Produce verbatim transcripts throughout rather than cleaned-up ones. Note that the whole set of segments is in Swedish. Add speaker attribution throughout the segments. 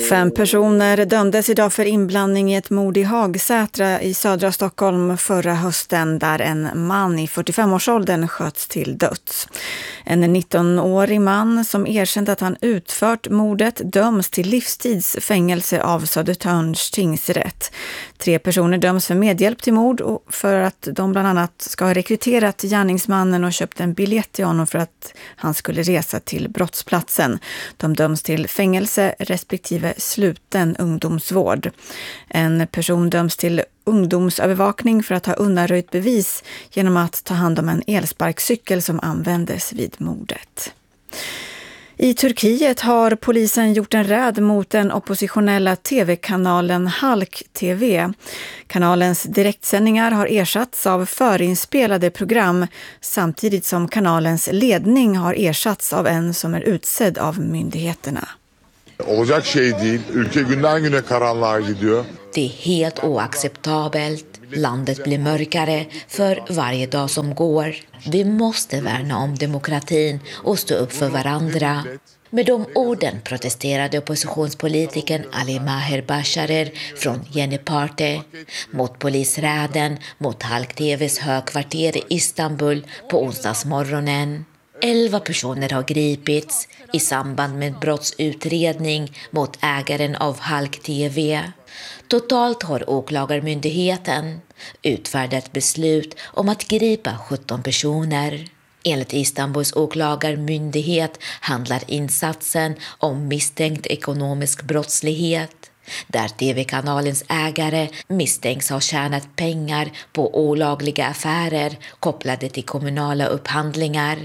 Speaker 1: Fem personer dömdes idag för inblandning i ett mord i Hagsätra i södra Stockholm förra hösten där en man i fyrtiofem-årsåldern sköts till döds. En nittonårig man som erkänt att han utfört mordet döms till livstidsfängelse av Södertörns tingsrätt. Tre personer döms för medhjälp till mord och för att de bland annat ska ha rekryterat gärningsmannen och köpt en biljett till honom för att han skulle resa till brottsplatsen. De döms till fängelse respektive sluten ungdomsvård. En person döms till ungdomsövervakning för att ha undanröjt bevis genom att ta hand om en elsparkcykel som användes vid mordet. I Turkiet har polisen gjort en räd mot den oppositionella tv-kanalen Halk T V. Kanalens direktsändningar har ersatts av förinspelade program samtidigt som kanalens ledning har ersatts av en som är utsedd av myndigheterna.
Speaker 2: Olacak şey değil. Ülke günden güne karanlığa gidiyor.
Speaker 3: Det är helt oacceptabelt. Landet blir mörkare för varje dag som går. Vi måste värna om demokratin och stå upp för varandra. Med de orden protesterade oppositionspolitikern Ali Maher Basharer från Yeni Parti mot polisräden mot Halk T V:s högkvarter i Istanbul på onsdagsmorgonen. Elva personer har gripits i samband med brottsutredning mot ägaren av Halk T V. Totalt har åklagarmyndigheten utfärdat beslut om att gripa sjutton personer. Enligt Istanbuls åklagarmyndighet handlar insatsen om misstänkt ekonomisk brottslighet, där tv-kanalens ägare misstänks ha tjänat pengar på olagliga affärer kopplade till kommunala upphandlingar.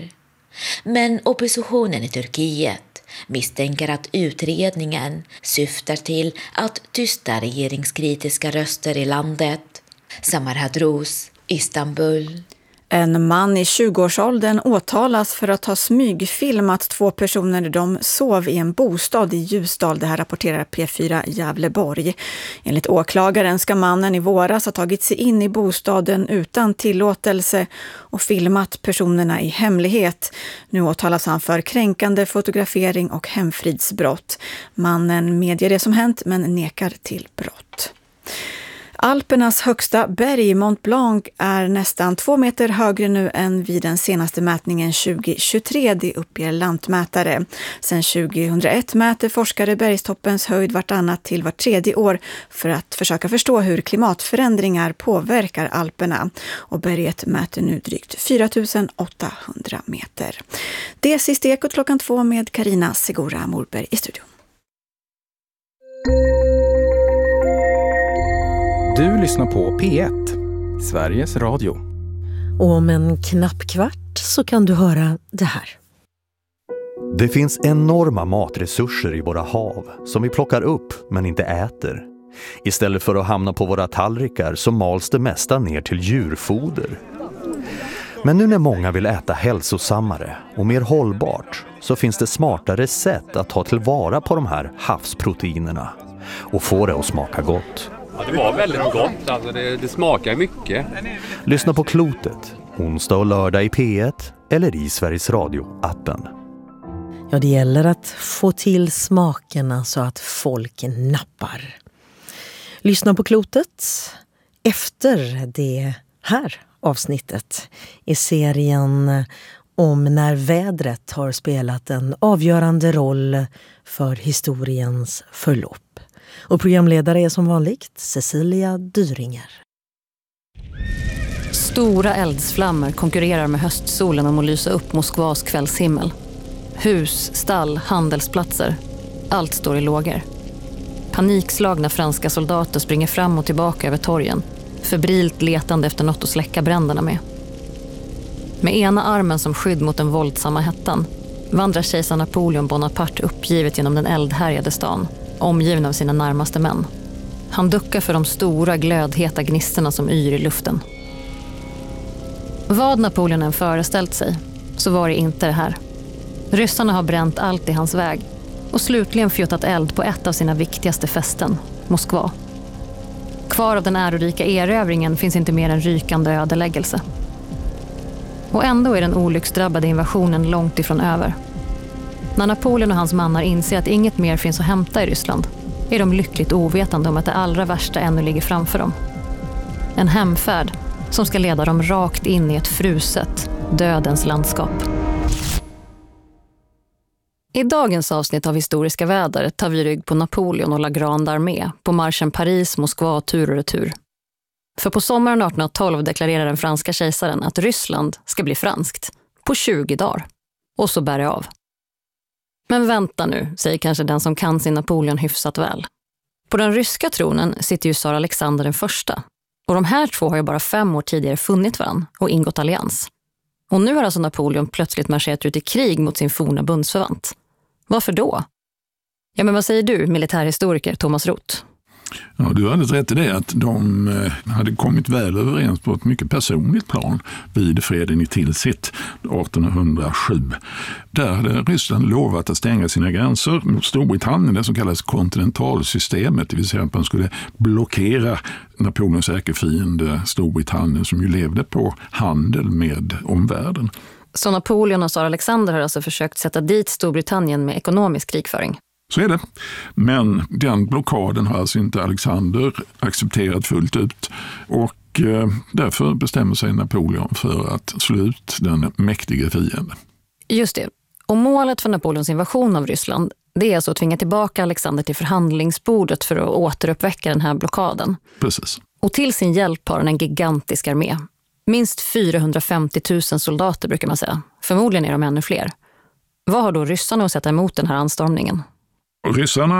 Speaker 3: Men oppositionen i Turkiet misstänker att utredningen syftar till att tysta regeringskritiska röster i landet. Samar Hadrous, Istanbul.
Speaker 1: En man i tjugoårsåldern åtalas för att ha smygfilmat två personer när de sov i en bostad i Ljusdal. Det här rapporterar P fyra Gävleborg. Enligt åklagaren ska mannen i våras ha tagit sig in i bostaden utan tillåtelse och filmat personerna i hemlighet. Nu åtalas han för kränkande fotografering och hemfridsbrott. Mannen medger det som hänt men nekar till brott. Alpernas högsta berg, Mont Blanc, är nästan två meter högre nu än vid den senaste mätningen tjugo tjugotre, det uppger lantmätare. Sedan tjugohundraett mäter forskare bergstoppens höjd vartannat till var tredje år för att försöka förstå hur klimatförändringar påverkar Alperna. Och berget mäter nu drygt fyra tusen åttahundra meter. Det är sist Ekot klockan två med Carina Segura Morberg i studion.
Speaker 4: Du lyssnar på P ett, Sveriges Radio.
Speaker 5: Och om en knapp kvart så kan du höra det här.
Speaker 6: Det finns enorma matresurser i våra hav som vi plockar upp men inte äter. Istället för att hamna på våra tallrikar så mals det mesta ner till djurfoder. Men nu när många vill äta hälsosammare och mer hållbart så finns det smartare sätt att ta tillvara på de här havsproteinerna och få det att smaka gott.
Speaker 7: Ja, det var väldigt gott. Alltså det, det smakar mycket.
Speaker 6: Lyssna på Klotet, onsdag och lördag i P ett eller i Sveriges Radio-appen.
Speaker 5: Ja, det gäller att få till smakerna så att folk nappar. Lyssna på Klotet efter det här avsnittet i serien om när vädret har spelat en avgörande roll för historiens förlopp. Och programledare är som vanligt Cecilia Dyringer.
Speaker 8: Stora eldsflammor konkurrerar med höstsolen om att lysa upp Moskvas kvällshimmel. Hus, stall, handelsplatser. Allt står i lågor. Panikslagna franska soldater springer fram och tillbaka över torgen, febrilt letande efter något att släcka bränderna med. Med ena armen som skydd mot den våldsamma hettan vandrar kejsar Napoleon Bonaparte uppgivet genom den eldhärjade stan, omgiven av sina närmaste män. Han duckar för de stora glödheta gnistorna som yr i luften. Vad Napoleon än föreställt sig, så var det inte det här. Ryssarna har bränt allt i hans väg och slutligen fjuttat eld på ett av sina viktigaste fästen, Moskva. Kvar av den ärorika erövringen finns inte mer än rykande ödeläggelse. Och ändå är den olycksdrabbade invasionen långt ifrån över. När Napoleon och hans mannar inser att inget mer finns att hämta i Ryssland är de lyckligt ovetande om att det allra värsta ännu ligger framför dem. En hemfärd som ska leda dem rakt in i ett fruset, dödens landskap. I dagens avsnitt av Historiska väder tar vi rygg på Napoleon och La Grande Armée på marschen Paris-Moskva tur och retur. För på sommaren artonhundratolv deklarerar den franska kejsaren att Ryssland ska bli franskt på tjugo dagar. Och så bär det av. Men vänta nu, säger kanske den som kan sin Napoleon hyfsat väl. På den ryska tronen sitter ju tsar Alexander den första. Och de här två har ju bara fem år tidigare funnit varann och ingått allians. Och nu har alltså Napoleon plötsligt marscherat ut i krig mot sin forna bundsförvant. Varför då? Ja, men vad säger du, militärhistoriker Thomas Roth?
Speaker 9: Ja, du hade rätt i det att de hade kommit väl överens på ett mycket personligt plan vid freden i Tilsit artonhundrasju. Där hade Ryssland lovat att stänga sina gränser mot Storbritannien, det som kallas kontinentalsystemet, det vill säga att man skulle blockera Napoleons ärkefiende Storbritannien som ju levde på handel med omvärlden.
Speaker 8: Så Napoleon och tsar Alexander har alltså försökt sätta dit Storbritannien med ekonomisk krigföring?
Speaker 9: Så är det. Men den blockaden har alltså inte Alexander accepterat fullt ut. Och eh, därför bestämmer sig Napoleon för att slå ut den mäktiga fienden.
Speaker 8: Just det. Och målet för Napoleons invasion av Ryssland, det är alltså att tvinga tillbaka Alexander till förhandlingsbordet för att återuppväcka den här blockaden.
Speaker 9: Precis.
Speaker 8: Och till sin hjälp har han en gigantisk armé. Minst fyrahundrafemtio tusen soldater brukar man säga. Förmodligen är de ännu fler. Vad har då ryssarna att sätta emot den här anstormningen?
Speaker 9: Ryssarna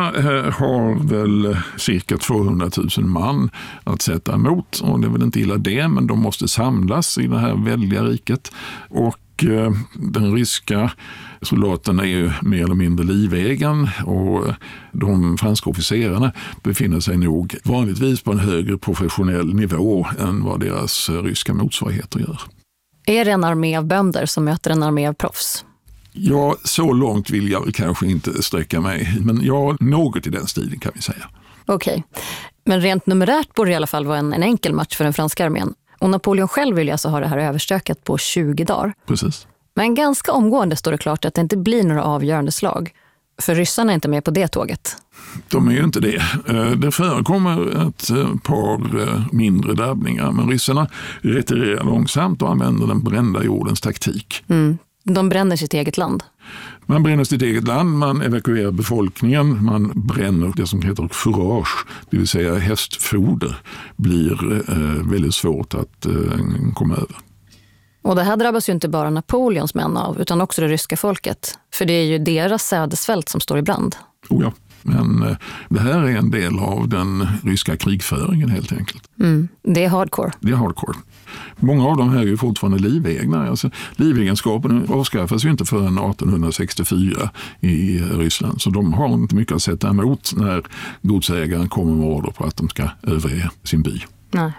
Speaker 9: har väl cirka tvåhundratusen man att sätta emot, och det är väl inte illa det, men de måste samlas i det här väldiga riket. Och eh, den ryska soldaten är ju mer eller mindre livegen, och de franska officerarna befinner sig nog vanligtvis på en högre professionell nivå än vad deras ryska motsvarigheter gör. Är
Speaker 8: det en armé av bönder som möter en armé av proffs?
Speaker 9: Ja, så långt vill jag kanske inte sträcka mig, men ja, något i den stilen kan vi säga.
Speaker 8: Okej, okay. Men rent numerärt borde det i alla fall vara en, en enkel match för den franska armén. Och Napoleon själv vill alltså ha det här överstökat på tjugo dagar.
Speaker 9: Precis.
Speaker 8: Men ganska omgående står det klart att det inte blir några avgörande slag. För ryssarna är inte med på det tåget.
Speaker 9: De är ju inte det. Det förekommer ett par mindre drabbningar, men ryssarna retirerar långsamt och använder den brända jordens taktik.
Speaker 8: Mm. De bränner sitt eget land.
Speaker 9: Man bränner sitt eget land, man evakuerar befolkningen, man bränner det som heter fourage, det vill säga hästfoder, blir eh, väldigt svårt att eh, komma över.
Speaker 8: Och det här drabbas ju inte bara Napoleons män av, utan också det ryska folket. För det är ju deras sädesfält som står i brand.
Speaker 9: Oh ja, men eh, det här är en del av den ryska krigföringen helt enkelt.
Speaker 8: Mm, det är hardcore.
Speaker 9: Det är hardcore. Många av dem här är ju fortfarande livegna. Alltså, livegenskapen avskaffas ju inte förrän artonhundrasextiofyra i Ryssland. Så de har inte mycket att sätta emot när godsägaren kommer med order på att de ska överge sin by.
Speaker 8: Nej.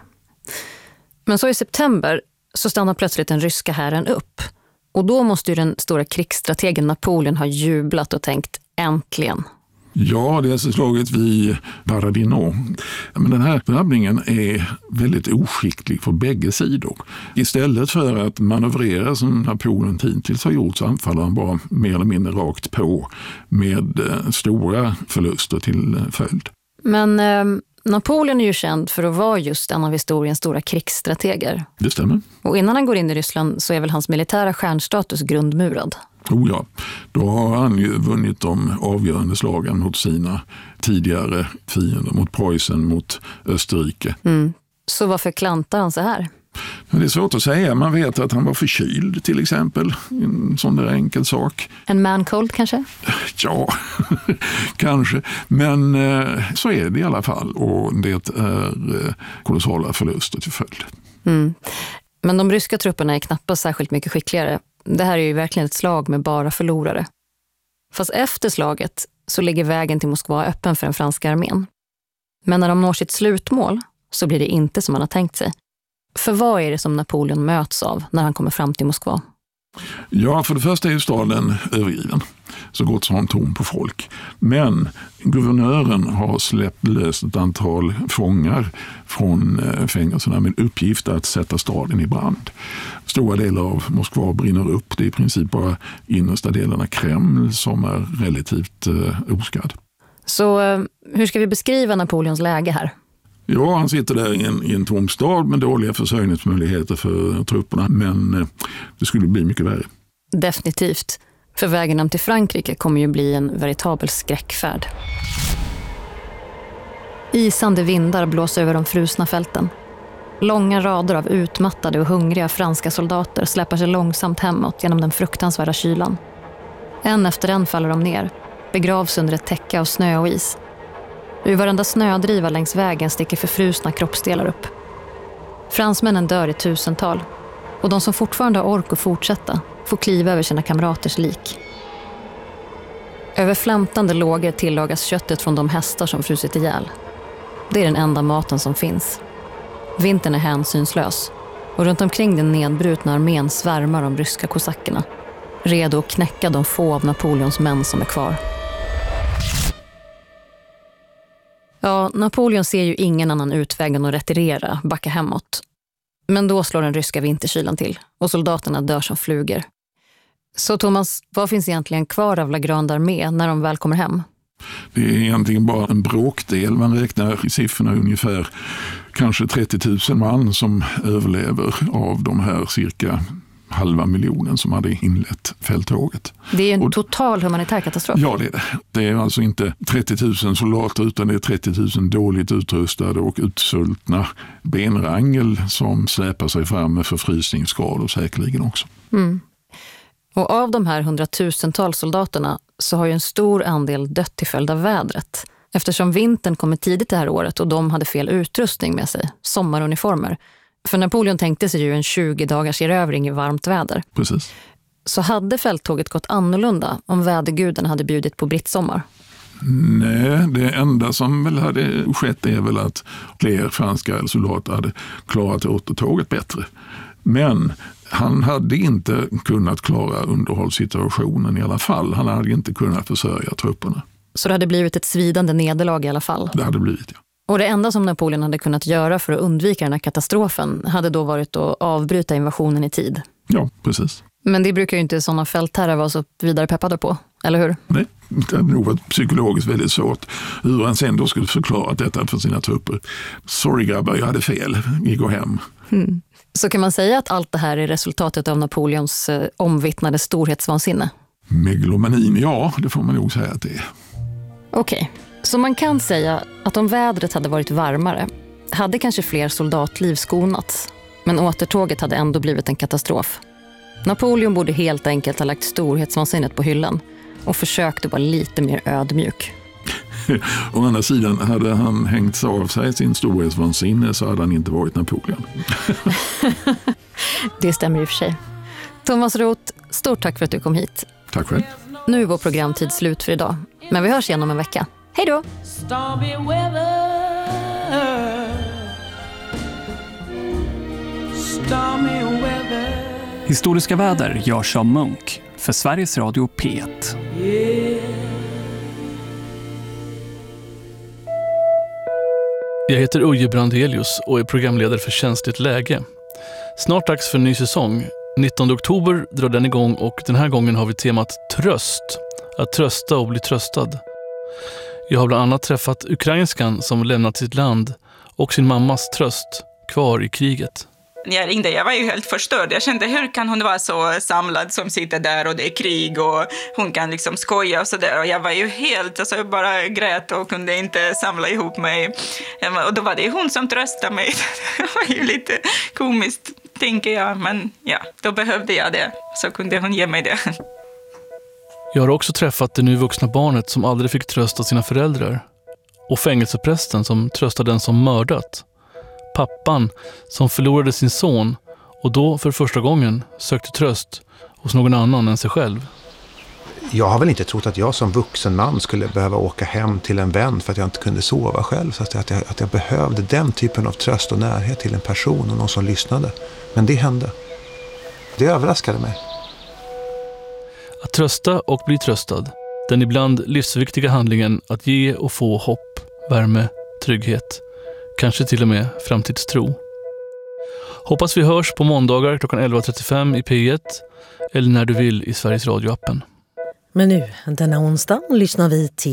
Speaker 8: Men så i september så stannar plötsligt den ryska hären upp. Och då måste ju den stora krigsstrategen Napoleon ha jublat och tänkt äntligen.
Speaker 9: Ja, det är alltså slaget vid Borodino. Men den här drabbningen är väldigt oskicklig för bägge sidor. Istället för att manövrera som Napoleon hittills har gjort så anfaller han bara mer eller mindre rakt på med stora förluster till följd.
Speaker 8: Men eh, Napoleon är ju känd för att vara just en av historiens stora krigsstrateger.
Speaker 9: Det stämmer.
Speaker 8: Och innan han går in i Ryssland så är väl hans militära stjärnstatus grundmurad.
Speaker 9: Oh ja, då har han ju vunnit de avgörande slagen mot sina tidigare fiender, mot Preussen, mot Österrike.
Speaker 8: Mm. Så varför klantar han så här?
Speaker 9: Det är svårt att säga. Man vet att han var förkyld till exempel. En sån där enkel sak.
Speaker 8: En man cold kanske?
Speaker 9: Ja, kanske. Men eh, så är det i alla fall. Och det är eh, kolossala förluster till följd.
Speaker 8: Mm. Men de ryska trupperna är knappast särskilt mycket skickligare. Det här är ju verkligen ett slag med bara förlorare. Fast efter slaget så ligger vägen till Moskva öppen för den franska armén. Men när de når sitt slutmål så blir det inte som man har tänkt sig. För vad är det som Napoleon möts av när han kommer fram till Moskva?
Speaker 9: Ja, för det första är ju staden övergiven. Så gott som tom på folk. Men guvernören har släppt löst ett antal fångar från fängelserna med uppgift att sätta staden i brand. Stora delar av Moskva brinner upp. Det är i princip bara innersta delen av Kreml som är relativt eh, oskadd.
Speaker 8: Så hur ska vi beskriva Napoleons läge här?
Speaker 9: Ja, han sitter där i en, i en tom stad med dåliga försörjningsmöjligheter för trupperna, men det skulle bli mycket värre.
Speaker 8: Definitivt. För vägen hem till Frankrike kommer ju bli en veritabel skräckfärd. Isande vindar blåser över de frusna fälten. Långa rader av utmattade och hungriga franska soldater släpar sig långsamt hemåt genom den fruktansvärda kylan. En efter en faller de ner, begravs under ett täcke av snö och is. Ur varenda snödriva längs vägen sticker förfrusna kroppsdelar upp. Fransmännen dör i tusental, och de som fortfarande har ork att fortsätta får kliva över sina kamraters lik. Över flämtande lågor tillagas köttet från de hästar som frusit ihjäl. Det är den enda maten som finns. Vintern är hänsynslös, och runt omkring den nedbrutna armén svärmar de ryska kosackerna, redo att knäcka de få av Napoleons män som är kvar. Ja, Napoleon ser ju ingen annan utväg än att retirera, backa hemåt. Men då slår den ryska vinterkylan till, och soldaterna dör som flugor. Så Thomas, vad finns egentligen kvar av La Grande Armée när de väl kommer hem?
Speaker 9: Det är egentligen bara en bråkdel. Man räknar i siffrorna ungefär kanske trettio tusen man som överlever av de här cirka halva miljonen som hade inlett fälttåget.
Speaker 8: Det är en
Speaker 9: och,
Speaker 8: total humanitär katastrof.
Speaker 9: Ja, det är det. Det är alltså inte trettio tusen soldater, utan det är trettio tusen dåligt utrustade och utsvultna benrangel som släpar sig fram med förfrysningsskador säkerligen också.
Speaker 8: Mm. Och av de här hundratusentals soldaterna så har ju en stor andel dött till följd av vädret. Eftersom vintern kommer tidigt det här året och de hade fel utrustning med sig, sommaruniformer. För Napoleon tänkte sig ju en tjugo dagars erövring i varmt väder.
Speaker 9: Precis.
Speaker 8: Så hade fälttåget gått annorlunda om väderguden hade bjudit på brittsommar?
Speaker 9: Nej, det enda som väl hade skett är väl att fler franska soldater hade klarat återtåget bättre. Men han hade inte kunnat klara underhållssituationen i alla fall. Han hade inte kunnat försörja trupperna.
Speaker 8: Så det hade blivit ett svidande nederlag i alla fall?
Speaker 9: Det hade blivit, ja.
Speaker 8: Och det enda som Napoleon hade kunnat göra för att undvika den här katastrofen hade då varit att avbryta invasionen i tid.
Speaker 9: Ja, precis.
Speaker 8: Men det brukar ju inte sådana fältherrar vara så vidare peppade på, eller hur?
Speaker 9: Nej, det hade nog varit psykologiskt väldigt svårt hur han sen då skulle förklara detta för sina trupper. Sorry grabbar, jag hade fel. Vi går hem.
Speaker 8: Mm. Så kan man säga att allt det här är resultatet av Napoleons eh, omvittnade storhetsvansinne?
Speaker 9: Megalomanin, ja, det får man nog säga att det är.
Speaker 8: Okej, okay. Så man kan säga att om vädret hade varit varmare hade kanske fler soldatliv skonats, men återtåget hade ändå blivit en katastrof. Napoleon borde helt enkelt ha lagt storhetsvansinnet på hyllan och försökt att vara lite mer ödmjuk.
Speaker 9: Å andra sidan, hade han hängt av sig sin storhetsvansinne så hade han inte varit Napoleon.
Speaker 8: Det stämmer i och för sig. Thomas Roth, stort tack för att du kom hit.
Speaker 9: Tack själv.
Speaker 8: Nu är vår programtid slut för idag, men vi hörs igen om en vecka. Hej då! Stormy weather.
Speaker 10: Stormy weather. Historiska väder görs av Munk för Sveriges Radio P ett.
Speaker 11: Jag heter Uje Brandelius och är programledare för Känsligt läge. Snart dags för en ny säsong. nittonde oktober drar den igång och den här gången har vi temat tröst. Att trösta och bli tröstad. Jag har bland annat träffat ukrainskan som lämnat sitt land och sin mammas tröst kvar i kriget.
Speaker 12: När jag ringde, jag var ju helt förstörd. Jag kände, hur kan hon vara så samlad som sitter där och det är krig och hon kan liksom skoja och sådär. Och jag var ju helt, alltså jag bara grät och kunde inte samla ihop mig. Och då var det hon som tröstade mig. Det var ju lite komiskt, tänker jag. Men ja, då behövde jag det. Så kunde hon ge mig det.
Speaker 11: Jag har också träffat det nu vuxna barnet som aldrig fick trösta sina föräldrar. Och fängelseprästen som tröstade den som mördat. Pappan som förlorade sin son och då för första gången sökte tröst hos någon annan än sig själv.
Speaker 13: Jag har väl inte trott att jag som vuxen man skulle behöva åka hem till en vän för att jag inte kunde sova själv. Så att jag, att jag behövde den typen av tröst och närhet till en person och någon som lyssnade. Men det hände. Det överraskade mig.
Speaker 11: Att trösta och bli tröstad. Den ibland livsviktiga handlingen att ge och få hopp, värme, trygghet. Kanske till och med framtidstro. Hoppas vi hörs på måndagar klockan elva trettiofem i P ett eller när du vill i Sveriges Radio-appen.
Speaker 5: Men nu, denna onsdag, lyssnar vi till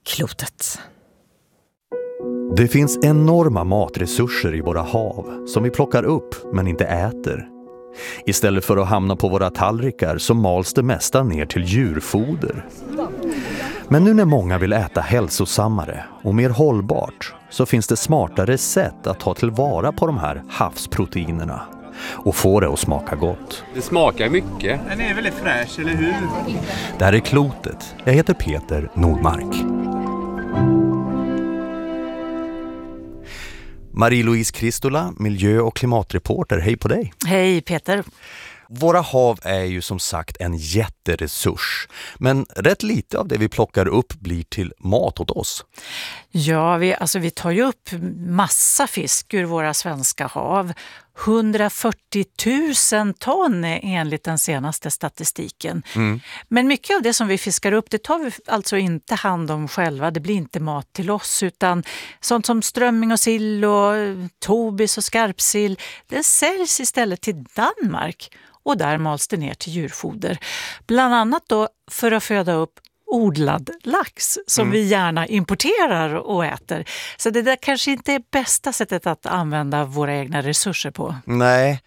Speaker 5: Klotet.
Speaker 6: Det finns enorma matresurser i våra hav som vi plockar upp men inte äter. Istället för att hamna på våra tallrikar så mals det mesta ner till djurfoder. Men nu när många vill äta hälsosammare och mer hållbart så finns det smartare sätt att ta tillvara på de här havsproteinerna och få det att smaka gott.
Speaker 7: Det smakar mycket.
Speaker 14: Den är väldigt fräsch, eller hur?
Speaker 6: Det här är Klotet. Jag heter Peter Nordmark. Marie-Louise Kristola, miljö- och klimatreporter. Hej på dig.
Speaker 15: Hej Peter.
Speaker 6: Våra hav är ju som sagt en jätteresurs. Men rätt lite av det vi plockar upp blir till mat åt oss.
Speaker 15: Ja, vi, alltså vi tar ju upp massa fisk ur våra svenska hav. hundrafyrtio tusen ton enligt den senaste statistiken. Mm. Men mycket av det som vi fiskar upp, det tar vi alltså inte hand om själva. Det blir inte mat till oss, utan sånt som strömming och sill och tobis och skarpsill, det säljs istället till Danmark. Och där mals det ner till djurfoder. Bland annat då för att föda upp odlad lax som mm. vi gärna importerar och äter. Så det där kanske inte är bästa sättet att använda våra egna resurser på.
Speaker 6: Nej.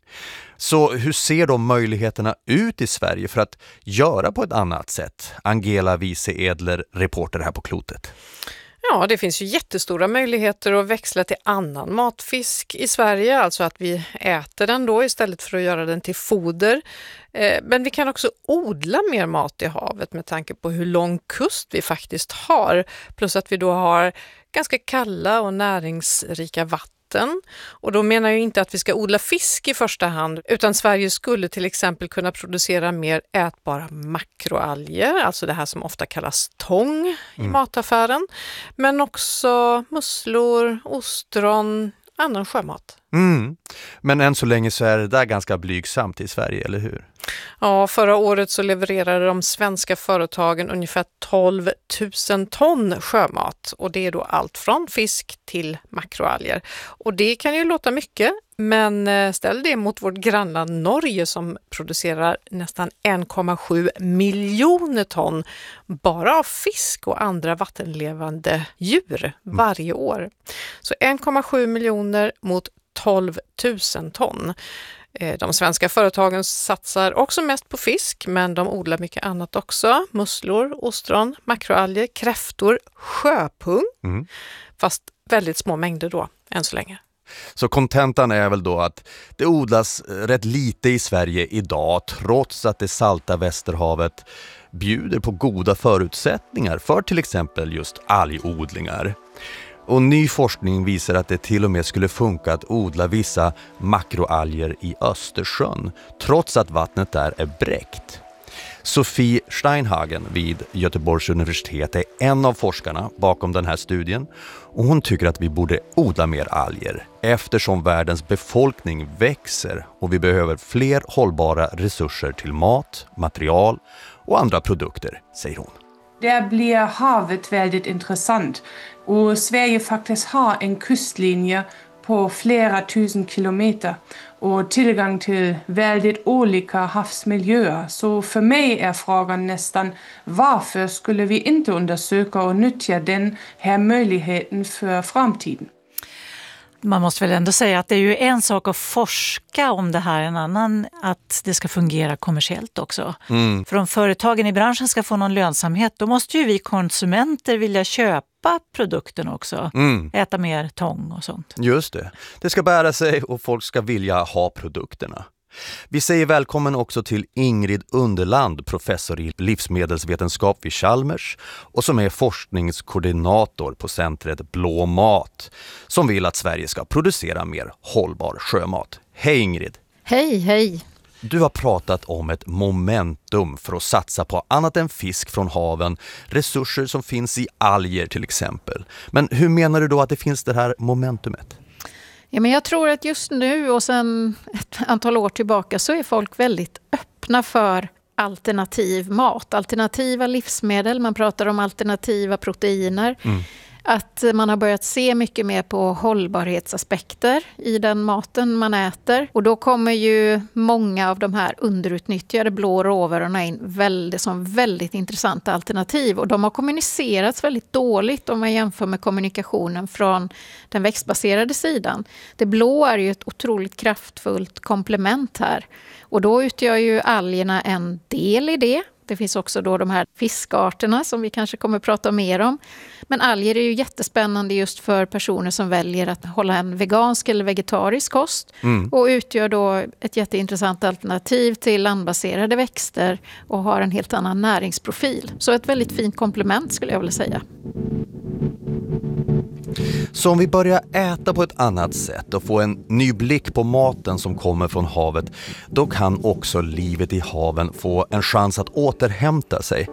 Speaker 6: Så hur ser då möjligheterna ut i Sverige för att göra på ett annat sätt? Angela Wiese-Edler, reporter här på Klotet.
Speaker 16: Ja, det finns ju jättestora möjligheter att växla till annan matfisk i Sverige, alltså att vi äter den då istället för att göra den till foder. Men vi kan också odla mer mat i havet med tanke på hur lång kust vi faktiskt har, plus att vi då har ganska kalla och näringsrika vatten. Och då menar jag inte att vi ska odla fisk i första hand, utan Sverige skulle till exempel kunna producera mer ätbara makroalger, alltså det här som ofta kallas tång i mm. mataffären, men också musslor, ostron, annan sjömat.
Speaker 6: Mm. Men än så länge så är det där ganska blygsamt i Sverige, eller hur?
Speaker 16: Ja, förra året så levererade de svenska företagen ungefär tolv tusen ton sjömat. Och det är då allt från fisk till makroalger. Och det kan ju låta mycket, men ställ det mot vårt grannland Norge som producerar nästan en komma sju miljoner ton bara av fisk och andra vattenlevande djur varje år. Så en komma sju miljoner mot tolv tusen ton. De svenska företagen satsar också mest på fisk, men de odlar mycket annat också. Musslor, ostron, makroalger, kräftor, sjöpung. Mm. Fast väldigt små mängder då, än så länge.
Speaker 6: Så kontentan är väl då att det odlas rätt lite i Sverige idag, trots att det salta Västerhavet bjuder på goda förutsättningar för till exempel just algodlingar. Och ny forskning visar att det till och med skulle funka att odla vissa makroalger i Östersjön, trots att vattnet där är bräckt. Sofie Steinhagen vid Göteborgs universitet är en av forskarna bakom den här studien, och hon tycker att vi borde odla mer alger eftersom världens befolkning växer och vi behöver fler hållbara resurser till mat, material och andra produkter, säger hon.
Speaker 17: Där blir havet väldigt intressant, och Sverige faktiskt har en kustlinje på flera tusen kilometer och tillgång till väldigt olika havsmiljöer. Så för mig är frågan nästan, varför skulle vi inte undersöka och nyttja den här möjligheten för framtiden?
Speaker 15: Man måste väl ändå säga att det är ju en sak att forska om det här, en annan att det ska fungera kommersiellt också. Mm. För om företagen i branschen ska få någon lönsamhet, då måste ju vi konsumenter vilja köpa produkten också. Mm. Äta mer tång och sånt.
Speaker 6: Just det. Det ska bära sig och folk ska vilja ha produkterna. Vi säger välkommen också till Ingrid Underland, professor i livsmedelsvetenskap vid Chalmers och som är forskningskoordinator på centret Blå mat, som vill att Sverige ska producera mer hållbar sjömat. Hej Ingrid!
Speaker 18: Hej, hej!
Speaker 6: Du har pratat om ett momentum för att satsa på annat än fisk från haven, resurser som finns i alger till exempel. Men hur menar du då att det finns det här momentumet?
Speaker 18: Ja, men jag tror att just nu och sedan ett antal år tillbaka så är folk väldigt öppna för alternativ mat, alternativa livsmedel. Man pratar om alternativa proteiner. Mm. att man har börjat se mycket mer på hållbarhetsaspekter i den maten man äter. Och då kommer ju många av de här underutnyttjade blå råvarorna in väldigt, som väldigt intressanta alternativ. Och de har kommunicerats väldigt dåligt om man jämför med kommunikationen från den växtbaserade sidan. Det blå är ju ett otroligt kraftfullt komplement här. Och då utgör ju algerna en del i det. Det finns också då de här fiskarterna som vi kanske kommer att prata mer om. Men alger är ju jättespännande just för personer som väljer att hålla en vegansk eller vegetarisk kost. Mm. Och utgör då ett jätteintressant alternativ till landbaserade växter och har en helt annan näringsprofil. Så ett väldigt fint komplement skulle jag vilja säga.
Speaker 6: Så om vi börjar äta på ett annat sätt och få en ny blick på maten som kommer från havet, då kan också livet i haven få en chans att återhämta sig.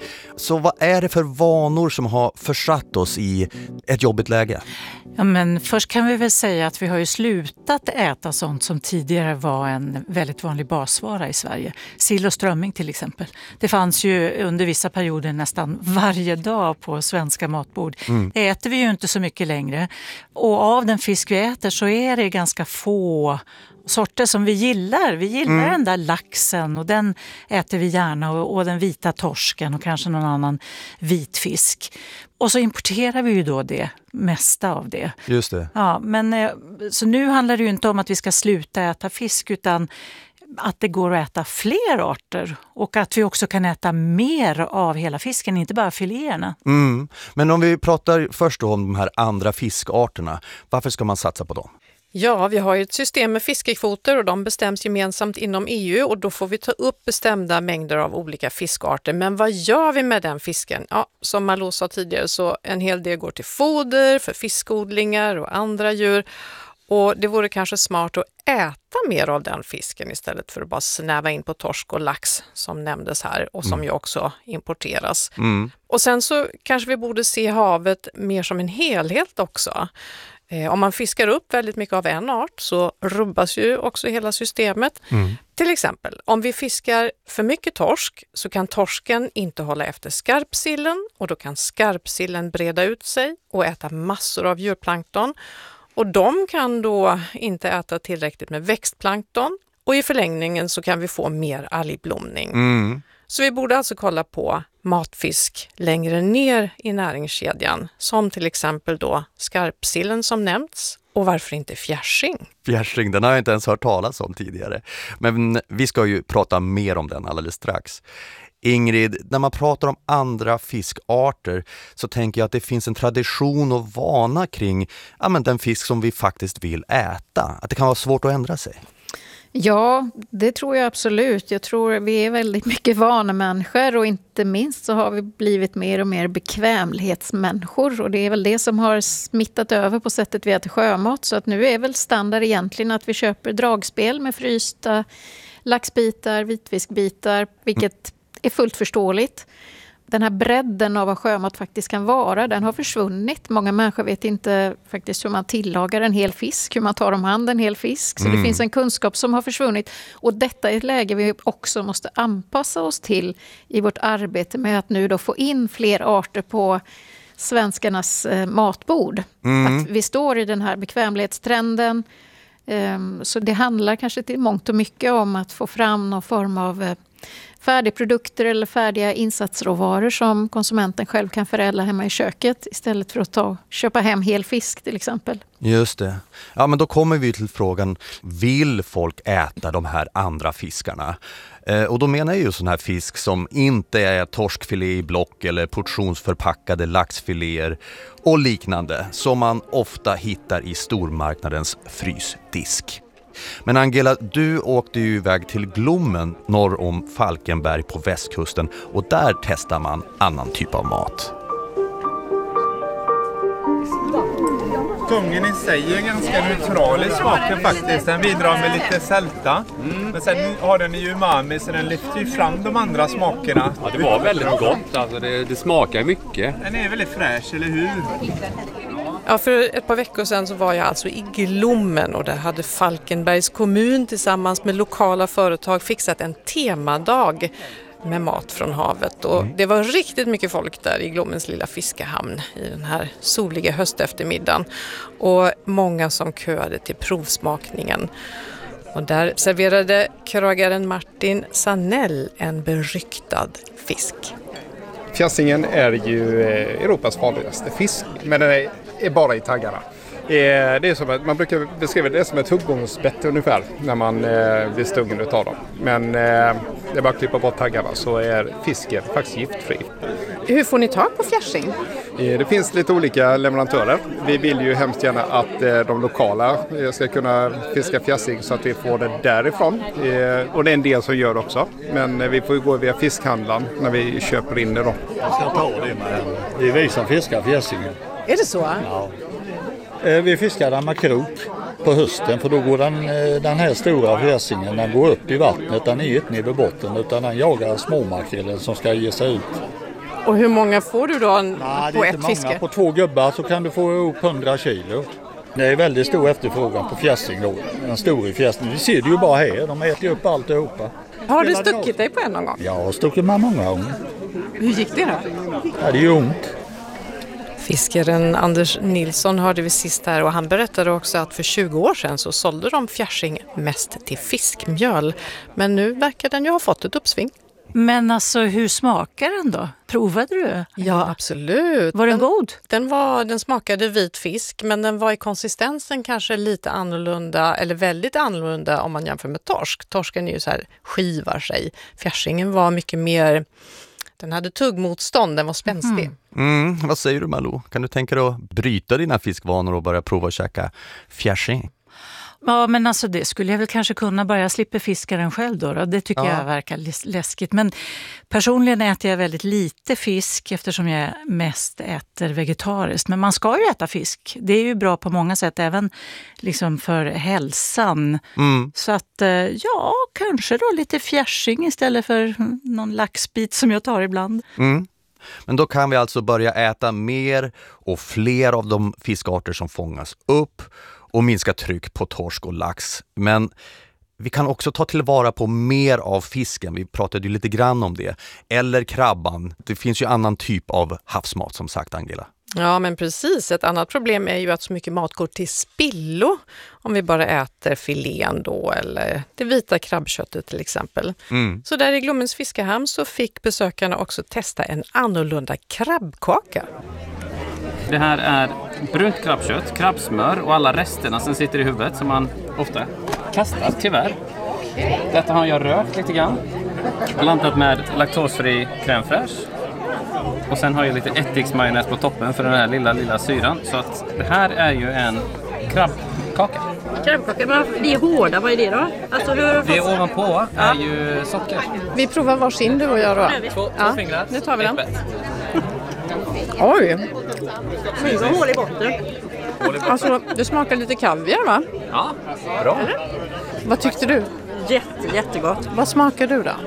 Speaker 6: Så vad är det för vanor som har försatt oss i ett jobbigt läge?
Speaker 15: Ja, men först kan vi väl säga att vi har ju slutat äta sånt som tidigare var en väldigt vanlig basvara i Sverige. Sill och strömming till exempel. Det fanns ju under vissa perioder nästan varje dag på svenska matbord. Mm. Det äter vi ju inte så mycket längre. Och av den fisk vi äter så är det ganska få sorter som vi gillar. Vi gillar mm. den där laxen och den äter vi gärna och, och den vita torsken och kanske någon annan vitfisk. Och så importerar vi ju då det mesta av det.
Speaker 6: Just det.
Speaker 15: Ja, men så nu handlar det ju inte om att vi ska sluta äta fisk utan att det går att äta fler arter och att vi också kan äta mer av hela fisken, inte bara filéerna.
Speaker 6: Mm. Men om vi pratar först då om de här andra fiskarterna, varför ska man satsa på dem?
Speaker 16: Ja, vi har ju ett system med fiskekvoter och de bestäms gemensamt inom E U och då får vi ta upp bestämda mängder av olika fiskarter. Men vad gör vi med den fisken? Ja, som Malou sa tidigare så en hel del går till foder för fiskodlingar och andra djur. Och det vore kanske smart att äta mer av den fisken istället för att bara snäva in på torsk och lax som nämndes här och som mm. ju också importeras. Mm. Och sen så kanske vi borde se havet mer som en helhet också. Om man fiskar upp väldigt mycket av en art så rubbas ju också hela systemet. Mm. Till exempel, om vi fiskar för mycket torsk så kan torsken inte hålla efter skarpsillen och då kan skarpsillen breda ut sig och äta massor av djurplankton. Och de kan då inte äta tillräckligt med växtplankton och i förlängningen så kan vi få mer algblomning. Mm. Så vi borde alltså kolla på matfisk längre ner i näringskedjan som till exempel då skarpsillen som nämnts och varför inte fjärsing?
Speaker 6: Fjärsing, den har jag inte ens hört talas om tidigare. Men vi ska ju prata mer om den alldeles strax. Ingrid, när man pratar om andra fiskarter så tänker jag att det finns en tradition och vana kring ja, men den fisk som vi faktiskt vill äta. Att det kan vara svårt att ändra sig.
Speaker 18: Ja, det tror jag absolut. Jag tror vi är väldigt mycket vanemänniskor och inte minst så har vi blivit mer och mer bekvämlighetsmänniskor och det är väl det som har smittat över på sättet vi äter sjömat. Så att nu är väl standard egentligen att vi köper dragspel med frysta laxbitar, vitfiskbitar, vilket är fullt förståeligt. Den här bredden av vad sjömat faktiskt kan vara, den har försvunnit. Många människor vet inte faktiskt hur man tillagar en hel fisk, hur man tar om hand en hel fisk. Så mm. det finns en kunskap som har försvunnit. Och detta är ett läge vi också måste anpassa oss till i vårt arbete med att nu då få in fler arter på svenskarnas eh, matbord. Mm. Att vi står i den här bekvämlighetstrenden. Um, så det handlar kanske till mångt och mycket om att få fram någon form av eh, färdigprodukter eller färdiga insatsråvaror som konsumenten själv kan förädla hemma i köket istället för att ta, köpa hem hel fisk till exempel.
Speaker 6: Just det. Ja, men då kommer vi till frågan, vill folk äta de här andra fiskarna? Eh, och då menar jag ju sån här fisk som inte är torskfilé i block eller portionsförpackade laxfiléer och liknande som man ofta hittar i stormarknadens frysdisk. Men Angela, du åkte ju iväg till Glommen norr om Falkenberg på västkusten och där testar man annan typ av mat.
Speaker 14: Tungen i sig är ganska neutral i smaken faktiskt. Den bidrar med lite sälta. Mm. Men sen har den ju umami så den lyfter ju fram de andra smakerna.
Speaker 7: Ja, det var väldigt gott. Alltså det, det smakar mycket.
Speaker 14: Den är väldigt fräsch, eller hur?
Speaker 16: Ja, för ett par veckor sedan så var jag alltså i Glommen och där hade Falkenbergs kommun tillsammans med lokala företag fixat en temadag med mat från havet. Och det var riktigt mycket folk där i Glommens lilla fiskehamn i den här soliga hösteftermiddagen. Och många som köade till provsmakningen. Och där serverade krögaren Martin Sanell en beryktad fisk.
Speaker 19: Fjässingen är ju Europas farligaste fisk, men den är, är bara i taggarna. Det är som att, man brukar beskriva det som ett huggormsbett ungefär när man eh, blir stungen utav dem. Men eh, det är bara att klippa bort taggarna så är fisken faktiskt giftfri.
Speaker 16: Hur får ni tag på fjärsing?
Speaker 19: Eh, det finns lite olika leverantörer. Vi vill ju hemskt gärna att eh, de lokala eh, ska kunna fiska fjässing så att vi får det därifrån. Eh, och det är en del som gör det också. Men eh, vi får ju gå via fiskhandlaren när vi köper in det då.
Speaker 20: Jag ska ta det med. Det är vi som fiskar fjässingen.
Speaker 16: Är det så?
Speaker 20: Ja. Vi fiskar den med krok på hösten för då går den, den här stora fjässingen, den går upp i vattnet, den är inte nere vid botten utan den jagar småmakrillen som ska ge sig ut.
Speaker 16: Och hur många får du då en,
Speaker 20: Nej,
Speaker 16: på
Speaker 20: det är
Speaker 16: ett
Speaker 20: inte
Speaker 16: fiske?
Speaker 20: Många. På två gubbar så kan du få upp hundra kilo. Det är väldigt stor efterfrågan på fjässing då, en stor fjässing. Vi ser det ju bara här, de äter ju upp alltihopa.
Speaker 16: Har du stuckit dig på en någon gång?
Speaker 20: Ja, jag har stuckit med många gånger.
Speaker 16: Hur gick det då?
Speaker 20: Ja, det är ju ont.
Speaker 16: Fiskaren Anders Nilsson hörde vi sist här och han berättade också att för tjugo år sedan så sålde de fjärsing mest till fiskmjöl. Men nu verkar den ju ha fått ett uppsving.
Speaker 15: Men alltså hur smakar den då? Provade du?
Speaker 16: Ja, absolut.
Speaker 15: Var den, den god?
Speaker 16: Den, var, den smakade vit fisk men den var i konsistensen kanske lite annorlunda eller väldigt annorlunda om man jämför med torsk. Torsken är ju så här skivar sig. Fjärsingen var mycket mer... Den hade tuggmotstånd, den var spänstig.
Speaker 6: Mm. Mm, vad säger du Malou? Kan du tänka dig att bryta dina fiskvanor och börja prova att käka fjärsing?
Speaker 15: Ja, men alltså det skulle jag väl kanske kunna, bara jag slipper fiska den själv då. då. Det tycker ja. jag verkar läskigt. Men personligen äter jag väldigt lite fisk eftersom jag mest äter vegetariskt. Men man ska ju äta fisk. Det är ju bra på många sätt, även liksom för hälsan. Mm. Så att ja, kanske då lite fjärsing istället för någon laxbit som jag tar ibland.
Speaker 6: Mm. Men då kan vi alltså börja äta mer och fler av de fiskarter som fångas upp och minska tryck på torsk och lax. Men vi kan också ta tillvara på mer av fisken. Vi pratade ju lite grann om det. Eller krabban. Det finns ju annan typ av havsmat som sagt, Angela.
Speaker 16: Ja, men precis. Ett annat problem är ju att så mycket mat går till spillo om vi bara äter filén då eller det vita krabbköttet till exempel. Mm. Så där i Glommens fiskehamn så fick besökarna också testa en annorlunda krabbkaka.
Speaker 21: Det här är brunt krabbkött, krabbsmör och alla resterna som sitter i huvudet som man ofta kastar, tyvärr. Detta har jag rökt lite grann. Blandat med laktosfri crème fraîche. Och sen har jag lite ättiksmajonnäs på toppen för den här lilla, lilla syran. Så att det här är ju en krabbkaka.
Speaker 22: Krabbkaka, men det är hårda, vad är det då? Alltså, hur
Speaker 21: det ovanpå är ju socker.
Speaker 16: Vi provar varsin du och jag då.
Speaker 21: Två, två
Speaker 16: ja,
Speaker 21: fingrar.
Speaker 16: Nu tar vi den.
Speaker 21: Äppet.
Speaker 16: Oj!
Speaker 22: Det var hål i botten.
Speaker 16: Alltså, det smakar lite kaviar va?
Speaker 21: Ja, bra.
Speaker 16: Eller? Vad tyckte du?
Speaker 22: Jätte, jättegott.
Speaker 16: Vad smakar du då?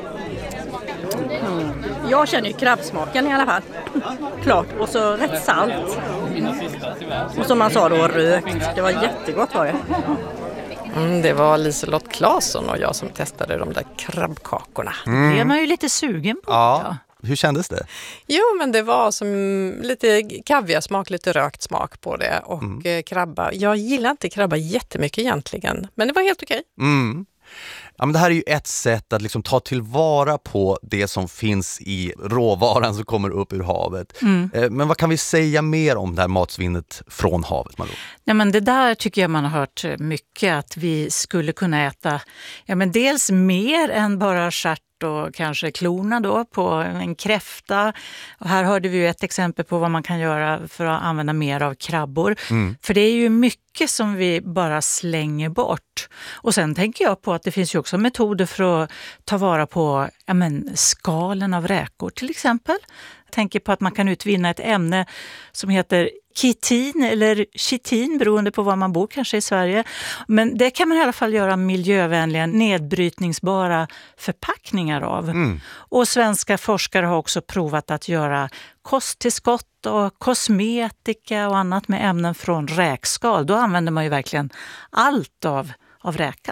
Speaker 22: Mm. Jag känner ju krabbsmaken i alla fall. Klart. Och så rätt salt. Och som man sa då, rökt. Det var jättegott var det.
Speaker 16: Mm, det var Liselott Claesson och jag som testade de där krabbkakorna.
Speaker 15: Mm. Det är man ju lite sugen på.
Speaker 6: Ja. ja. Hur kändes det?
Speaker 16: Jo, men det var som lite kaviarsmak, lite rökt smak på det. Och mm. krabba. Jag gillar inte krabba jättemycket egentligen. Men det var helt okej.
Speaker 6: Mm. Ja, men det här är ju ett sätt att liksom ta tillvara på det som finns i råvaran som kommer upp ur havet. Mm. Men vad kan vi säga mer om det här matsvinnet från havet, Malou?
Speaker 15: Ja, men det där tycker jag man har hört mycket, att vi skulle kunna äta ja, men dels mer än bara stjärt och kanske klorna då på en kräfta. Och här hörde vi ju ett exempel på vad man kan göra för att använda mer av krabbor. Mm. För det är ju mycket som vi bara slänger bort. Och sen tänker jag på att det finns ju också metoder för att ta vara på ja men, skalen av räkor till exempel. Jag tänker på att man kan utvinna ett ämne som heter kitin eller chitin beroende på var man bor kanske i Sverige. Men det kan man i alla fall göra miljövänliga nedbrytningsbara förpackningar av. Mm. Och svenska forskare har också provat att göra kosttillskott och kosmetika och annat med ämnen från räkskal. Då använder man ju verkligen allt av, av räkan.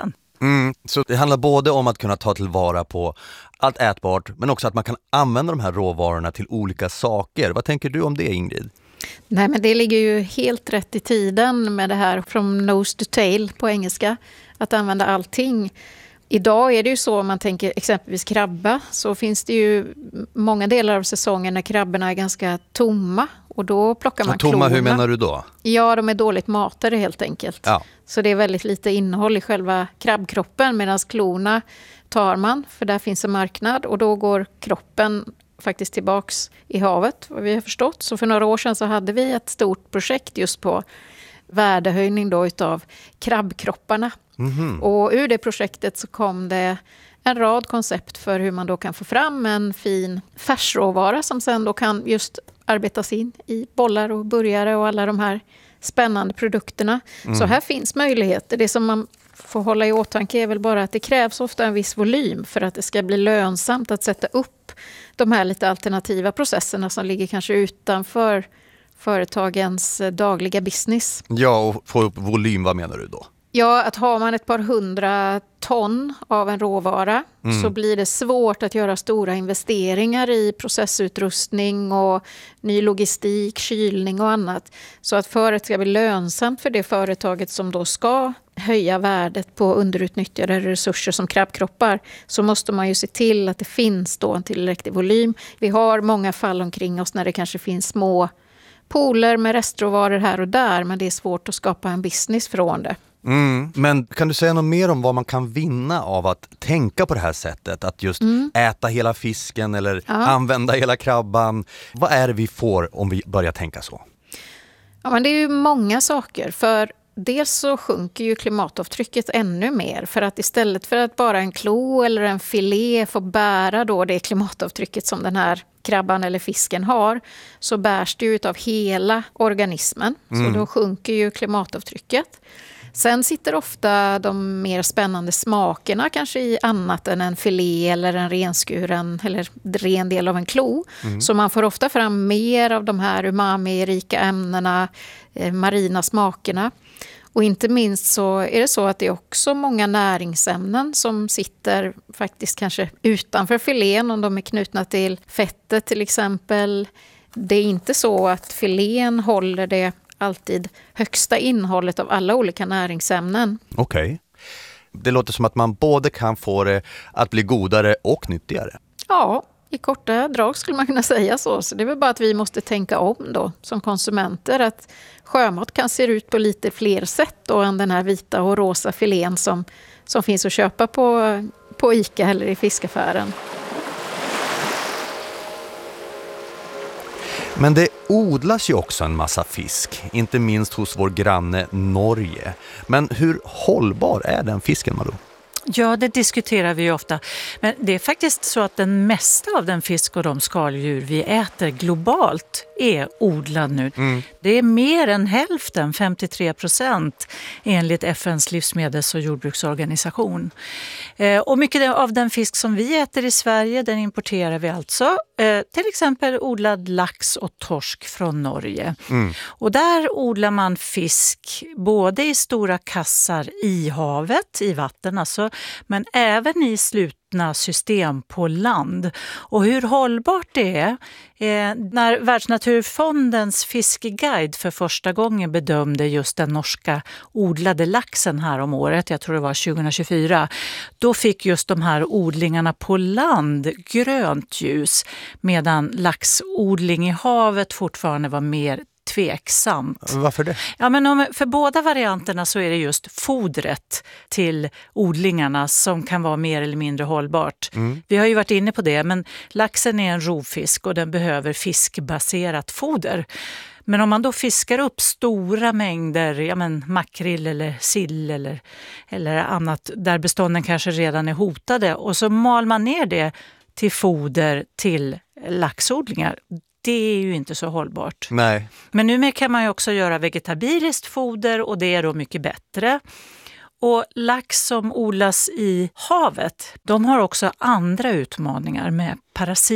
Speaker 6: Mm, så det handlar både om att kunna ta tillvara på allt ätbart, men också att man kan använda de här råvarorna till olika saker. Vad tänker du om det, Ingrid?
Speaker 18: Nej, men det ligger ju helt rätt i tiden med det här from nose to tail på engelska. Att använda allting. Idag är det ju så, om man tänker exempelvis krabba, så finns det ju många delar av säsongen när krabborna är ganska tomma. Och då plockar man
Speaker 6: tomma,
Speaker 18: klorna.
Speaker 6: Hur menar du då?
Speaker 18: Ja, de är dåligt matade helt enkelt.
Speaker 6: Ja.
Speaker 18: Så det är väldigt lite innehåll i själva krabbkroppen, medan klorna tar man, för där finns en marknad. Och då går kroppen faktiskt tillbaks i havet, vad vi har förstått. Så för några år sedan så hade vi ett stort projekt just på värdehöjning då utav krabbkropparna. Mm-hmm. Och ur det projektet så kom det en rad koncept för hur man då kan få fram en fin färsråvara som sen då kan just arbetas in i bollar och burgare och alla de här spännande produkterna. Mm. Så här finns möjligheter. Det som man får hålla i åtanke är väl bara att det krävs ofta en viss volym för att det ska bli lönsamt att sätta upp de här lite alternativa processerna som ligger kanske utanför företagens dagliga business.
Speaker 6: Ja, och få upp volym, vad menar du då?
Speaker 18: Ja, att har man ett par hundra ton av en råvara mm. så blir det svårt att göra stora investeringar i processutrustning och ny logistik, kylning och annat. Så att för att det ska bli lönsamt för det företaget som då ska höja värdet på underutnyttjade resurser som krabbkroppar, så måste man ju se till att det finns då en tillräcklig volym. Vi har många fall omkring oss när det kanske finns små pooler med restråvaror här och där, men det är svårt att skapa en business från det.
Speaker 6: Mm. Men kan du säga något mer om vad man kan vinna av att tänka på det här sättet? Att just mm. äta hela fisken eller ja. använda hela krabban. Vad är det vi får om vi börjar tänka så?
Speaker 18: Ja, men det är ju många saker. För dels så sjunker ju klimatavtrycket ännu mer. För att istället för att bara en klo eller en filé får bära då det klimatavtrycket som den här krabban eller fisken har, så bärs det ju av hela organismen. Mm. Så då sjunker ju klimatavtrycket. Sen sitter ofta de mer spännande smakerna kanske i annat än en filé eller en renskuren eller ren del av en klo. Mm. Så man får ofta fram mer av de här umami-rika ämnena, eh, marina smakerna. Och inte minst så är det så att det är också många näringsämnen som sitter faktiskt kanske utanför filén om de är knutna till fettet till exempel. Det är inte så att filén håller det alltid högsta innehållet av alla olika näringsämnen.
Speaker 6: Okej. Okay. Det låter som att man både kan få det att bli godare och nyttigare.
Speaker 18: Ja, i korta drag skulle man kunna säga så. Så det är väl bara att vi måste tänka om då som konsumenter. Att sjömat kan se ut på lite fler sätt då än den här vita och rosa filén som, som finns att köpa på, på ICA eller i fiskaffären.
Speaker 6: Men det odlas ju också en massa fisk, inte minst hos vår granne Norge. Men hur hållbar är den fisken, Malou?
Speaker 15: Ja, det diskuterar vi ju ofta. Men det är faktiskt så att den mesta av den fisk och de skaldjur vi äter globalt är odlad nu. Mm. Det är mer än hälften, femtiotre procent, enligt F N:s livsmedels- och jordbruksorganisation. Eh, och mycket av den fisk som vi äter i Sverige, den importerar vi alltså. Eh, till exempel odlad lax och torsk från Norge. Mm. Och där odlar man fisk både i stora kassar i havet, i vatten alltså, men även i slutna system på land. Och hur hållbart det är, eh, när Världsnaturfondens fiskeguide för första gången bedömde just den norska odlade laxen här om året, jag tror det var tjugohundratjugofyra, då fick just de här odlingarna på land grönt ljus, medan laxodling i havet fortfarande var mer tveksamt.
Speaker 6: Varför det?
Speaker 15: Ja, men om, för båda varianterna så är det just fodret till odlingarna som kan vara mer eller mindre hållbart. Mm. Vi har ju varit inne på det, men laxen är en rovfisk och den behöver fiskbaserat foder. Men om man då fiskar upp stora mängder ja men, makrill eller sill eller, eller annat där bestånden kanske redan är hotade och så mal man ner det till foder till laxodlingar, det är ju inte så hållbart.
Speaker 6: Nej.
Speaker 15: Men nu kan man ju också göra vegetabiliskt foder och det är då mycket bättre. Och lax som odlas i havet, de har också andra utmaningar med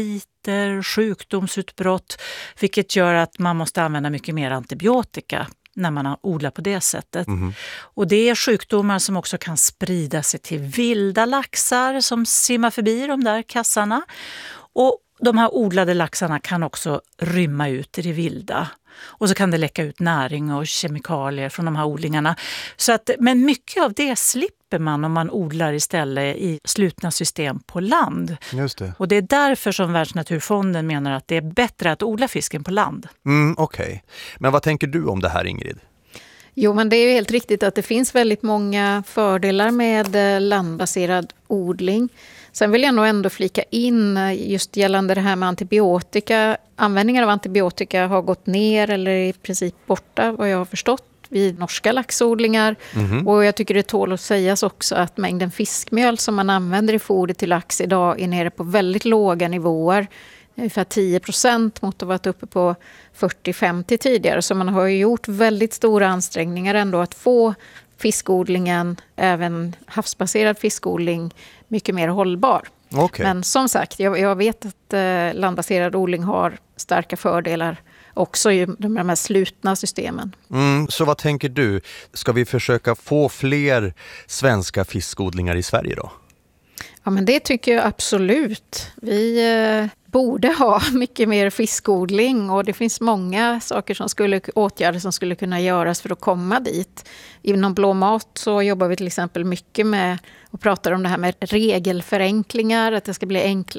Speaker 15: parasiter, sjukdomsutbrott, vilket gör att man måste använda mycket mer antibiotika. när man odlar på det sättet.
Speaker 6: Mhm.
Speaker 15: Och det är sjukdomar som också kan sprida sig till vilda laxar som simmar förbi de där kassarna. Och de här odlade laxarna kan också rymma ut i det vilda. Och så kan det läcka ut näring och kemikalier från de här odlingarna. Så att, men mycket av det slipper man om man odlar istället i slutna system på land.
Speaker 6: Just det.
Speaker 15: Och det är därför som Världsnaturfonden menar att det är bättre att odla fisken på land.
Speaker 6: Mm, okej. Okay. Men vad tänker du om det här, Ingrid?
Speaker 18: Jo, men det är ju helt riktigt att det finns väldigt många fördelar med landbaserad odling. Sen vill jag nog ändå flika in just gällande det här med antibiotika. Användningen av antibiotika har gått ner eller i princip borta, vad jag har förstått, vid norska laxodlingar. Mm-hmm. Och jag tycker det tål att sägas också att mängden fiskmjöl som man använder i foder till lax idag är nere på väldigt låga nivåer. Ungefär tio procent mot att ha varit uppe på fyrtio till femtio tidigare. Så man har ju gjort väldigt stora ansträngningar ändå att få fiskodlingen, även havsbaserad fiskodling, mycket mer hållbar.
Speaker 6: Okay.
Speaker 18: Men som sagt, jag, jag vet att eh, landbaserad odling har starka fördelar också i de här slutna systemen.
Speaker 6: Mm, så vad tänker du? Ska vi försöka få fler svenska fiskodlingar i Sverige då?
Speaker 18: Ja, men det tycker jag absolut. Vi eh, borde ha mycket mer fiskodling och det finns många saker som skulle, åtgärder som skulle kunna göras för att komma dit. Inom Blå mat så jobbar vi till exempel mycket med och pratar om det här med regelförenklingar, att det ska bli enklare